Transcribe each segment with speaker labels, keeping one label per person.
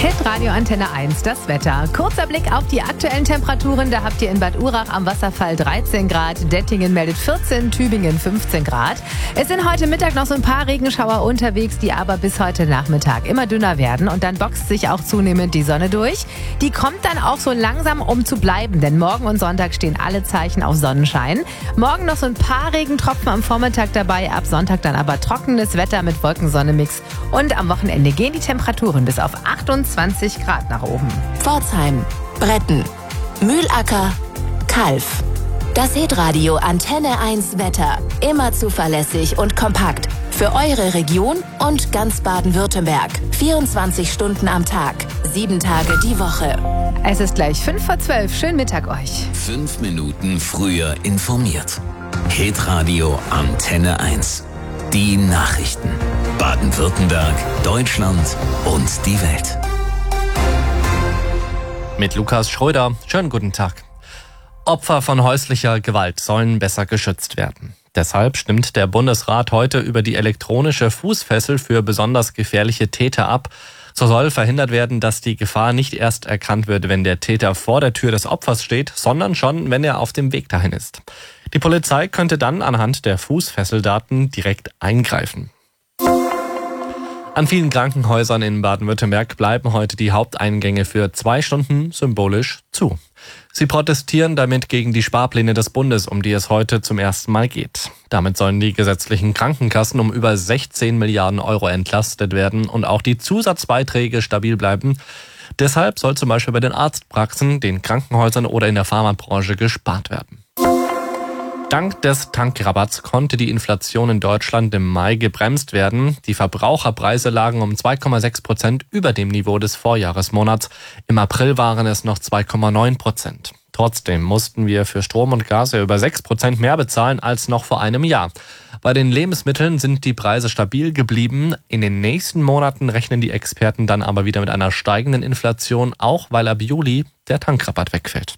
Speaker 1: Hitradio Antenne 1, das Wetter. Kurzer Blick auf die aktuellen Temperaturen. Da habt ihr in Bad Urach am Wasserfall 13 Grad, Dettingen meldet 14, Tübingen 15 Grad. Es sind heute Mittag noch so ein paar Regenschauer unterwegs, die aber bis heute Nachmittag immer dünner werden. Und dann boxt sich auch zunehmend die Sonne durch. Die kommt dann auch so langsam, um zu bleiben, denn morgen und Sonntag stehen alle Zeichen auf Sonnenschein. Morgen noch so ein paar Regentropfen am Vormittag dabei, ab Sonntag dann aber trockenes Wetter mit Wolken-Sonne-Mix. Und am Wochenende gehen die Temperaturen bis auf 28 Grad nach oben.
Speaker 2: Pforzheim, Bretten, Mühlacker, Kalf. Das Hitradio Antenne 1 Wetter. Immer zuverlässig und kompakt. Für eure Region und ganz Baden-Württemberg. 24 Stunden am Tag, 7 Tage die Woche.
Speaker 1: Es ist gleich 11:55. Schönen Mittag euch.
Speaker 3: 5 Minuten früher informiert. Hitradio Antenne 1. Die Nachrichten. Baden-Württemberg, Deutschland und die Welt.
Speaker 4: Mit Lukas Schröder. Schönen guten Tag. Opfer von häuslicher Gewalt sollen besser geschützt werden. Deshalb stimmt der Bundesrat heute über die elektronische Fußfessel für besonders gefährliche Täter ab. So soll verhindert werden, dass die Gefahr nicht erst erkannt wird, wenn der Täter vor der Tür des Opfers steht, sondern schon, wenn er auf dem Weg dahin ist. Die Polizei könnte dann anhand der Fußfesseldaten direkt eingreifen. An vielen Krankenhäusern in Baden-Württemberg bleiben heute die Haupteingänge für 2 Stunden symbolisch zu. Sie protestieren damit gegen die Sparpläne des Bundes, um die es heute zum ersten Mal geht. Damit sollen die gesetzlichen Krankenkassen um über 16 Milliarden Euro entlastet werden und auch die Zusatzbeiträge stabil bleiben. Deshalb soll zum Beispiel bei den Arztpraxen, den Krankenhäusern oder in der Pharmabranche gespart werden. Dank des Tankrabatts konnte die Inflation in Deutschland im Mai gebremst werden. Die Verbraucherpreise lagen um 2,6% über dem Niveau des Vorjahresmonats. Im April waren es noch 2,9%. Trotzdem mussten wir für Strom und Gas ja über 6% mehr bezahlen als noch vor einem Jahr. Bei den Lebensmitteln sind die Preise stabil geblieben. In den nächsten Monaten rechnen die Experten dann aber wieder mit einer steigenden Inflation, auch weil ab Juli der Tankrabatt wegfällt.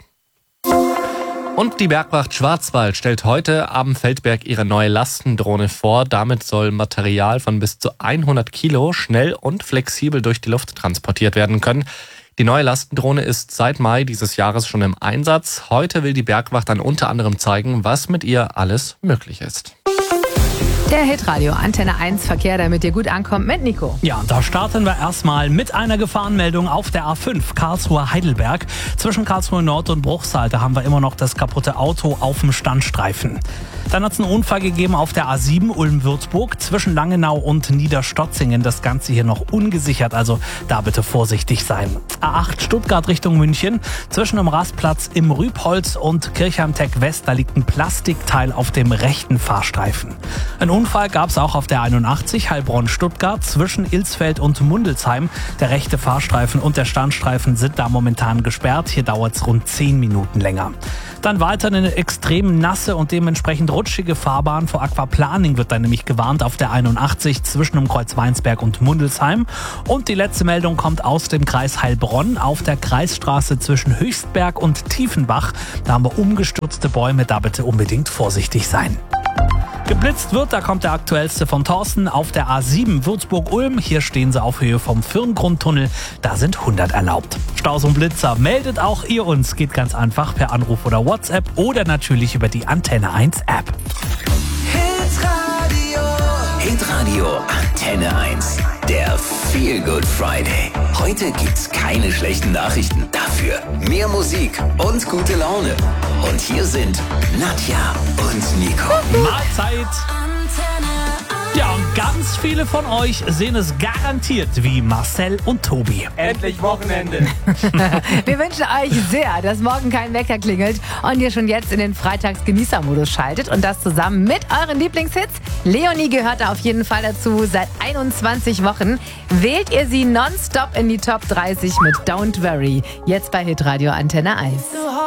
Speaker 4: Und die Bergwacht Schwarzwald stellt heute am Feldberg ihre neue Lastendrohne vor. Damit soll Material von bis zu 100 Kilo schnell und flexibel durch die Luft transportiert werden können. Die neue Lastendrohne ist seit Mai dieses Jahres schon im Einsatz. Heute will die Bergwacht dann unter anderem zeigen, was mit ihr alles möglich ist.
Speaker 1: Der Hitradio Antenne 1 Verkehr, damit ihr gut ankommt, mit Nico.
Speaker 5: Ja, da starten wir erstmal mit einer Gefahrenmeldung auf der A5 Karlsruhe-Heidelberg. Zwischen Karlsruhe Nord und Bruchsal, da haben wir immer noch das kaputte Auto auf dem Standstreifen. Dann hat es einen Unfall gegeben auf der A7 Ulm-Würzburg zwischen Langenau und Niederstotzingen. Das Ganze hier noch ungesichert, also da bitte vorsichtig sein. A8 Stuttgart Richtung München. Zwischen dem Rastplatz im Rübholz und Kirchheim-Tech West, da liegt ein Plastikteil auf dem rechten Fahrstreifen. Ein Unfall gab es auch auf der 81 Heilbronn-Stuttgart zwischen Ilsfeld und Mundelsheim. Der rechte Fahrstreifen und der Standstreifen sind da momentan gesperrt. Hier dauert es rund 10 Minuten länger. Dann weiter eine extrem nasse und dementsprechend rutschige Fahrbahn. Vor Aquaplaning wird dann nämlich gewarnt auf der 81 zwischen dem Kreuz Weinsberg und Mundelsheim. Und die letzte Meldung kommt aus dem Kreis Heilbronn auf der Kreisstraße zwischen Höchstberg und Tiefenbach. Da haben wir umgestürzte Bäume, da bitte unbedingt vorsichtig sein. Geblitzt wird, da kommt der aktuellste von Thorsten auf der A7 Würzburg-Ulm. Hier stehen sie auf Höhe vom Firngrundtunnel. Da sind 100 erlaubt. Staus und Blitzer, meldet auch ihr uns. Geht ganz einfach per Anruf oder WhatsApp oder natürlich über die Antenne 1 App.
Speaker 3: Hitradio Antenne 1. Der Feel Good Friday. Heute gibt's keine schlechten Nachrichten. Dafür mehr Musik und gute Laune. Und hier sind Nadja und Nico.
Speaker 5: Mahlzeit! Ja, und ganz viele von euch sehen es garantiert wie Marcel und Tobi.
Speaker 6: Endlich Wochenende.
Speaker 1: Wir wünschen euch sehr, dass morgen kein Wecker klingelt und ihr schon jetzt in den Freitagsgenießermodus schaltet und das zusammen mit euren Lieblingshits. Leonie gehört da auf jeden Fall dazu. Seit 21 Wochen wählt ihr sie nonstop in die Top 30 mit Don't Worry. Jetzt bei Hitradio Antenne 1.